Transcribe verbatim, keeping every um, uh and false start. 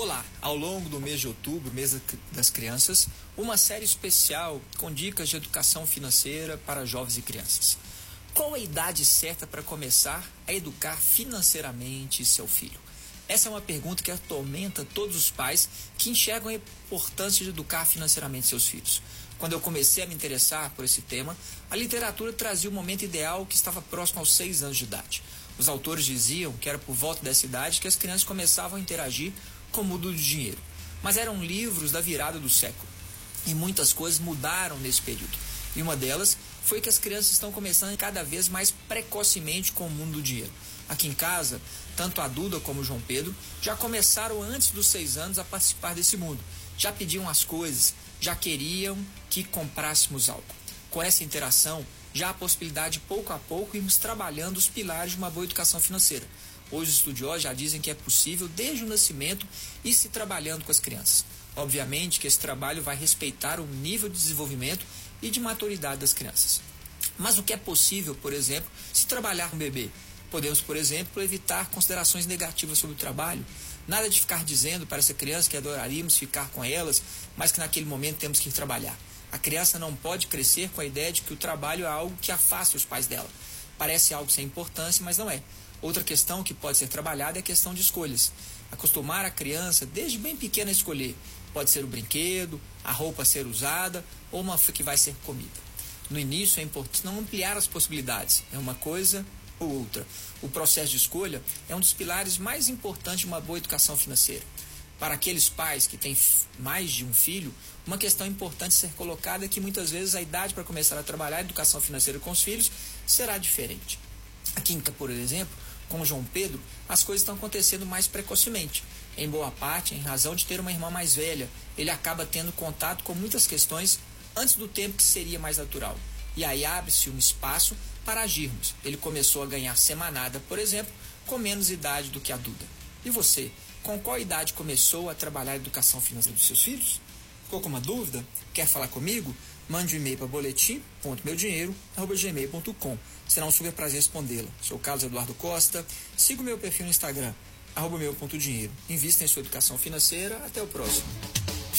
Olá! Ao longo do mês de outubro, mês das crianças, uma série especial com dicas de educação financeira para jovens e crianças. Qual a idade certa para começar a educar financeiramente seu filho? Essa é uma pergunta que atormenta todos os pais que enxergam a importância de educar financeiramente seus filhos. Quando eu comecei a me interessar por esse tema, a literatura trazia o momento ideal que estava próximo aos seis anos de idade. Os autores diziam que era por volta dessa idade que as crianças começavam a interagir com o mundo do dinheiro. Mas eram livros da virada do século. E muitas coisas mudaram nesse período. E uma delas foi que as crianças estão começando cada vez mais precocemente com o mundo do dinheiro. Aqui em casa, tanto a Duda como o João Pedro já começaram antes dos seis anos a participar desse mundo. Já pediam as coisas, já queriam que comprássemos algo. Com essa interação, já há a possibilidade de pouco a pouco irmos trabalhando os pilares de uma boa educação financeira. Hoje os estudiosos já dizem que é possível, desde o nascimento, ir se trabalhando com as crianças. Obviamente que esse trabalho vai respeitar o nível de desenvolvimento e de maturidade das crianças. Mas o que é possível, por exemplo, se trabalhar com o bebê? Podemos, por exemplo, evitar considerações negativas sobre o trabalho. Nada de ficar dizendo para essa criança que adoraríamos ficar com elas, mas que naquele momento temos que ir trabalhar. A criança não pode crescer com a ideia de que o trabalho é algo que afasta os pais dela. Parece algo sem importância, mas não é. Outra questão que pode ser trabalhada é a questão de escolhas. Acostumar a criança, desde bem pequena, a escolher. Pode ser o brinquedo, a roupa a ser usada ou uma que vai ser comida. No início é importante não ampliar as possibilidades. É uma coisa ou outra. O processo de escolha é um dos pilares mais importantes de uma boa educação financeira. Para aqueles pais que têm mais de um filho, uma questão importante a ser colocada é que muitas vezes a idade para começar a trabalhar a educação financeira com os filhos será diferente. Aqui, por exemplo, com o João Pedro, as coisas estão acontecendo mais precocemente. Em boa parte, em razão de ter uma irmã mais velha, ele acaba tendo contato com muitas questões antes do tempo que seria mais natural. E aí abre-se um espaço para agirmos. Ele começou a ganhar semanada, por exemplo, com menos idade do que a Duda. E você, com qual idade começou a trabalhar a educação financeira dos seus filhos? Ficou com uma dúvida? Quer falar comigo? Mande um e-mail para boletim ponto meu dinheiro arroba gmail ponto com. Será um super prazer respondê-la. Sou Carlos Eduardo Costa. Siga o meu perfil no Instagram, arroba meu ponto dinheiro. Invista em sua educação financeira. Até o próximo.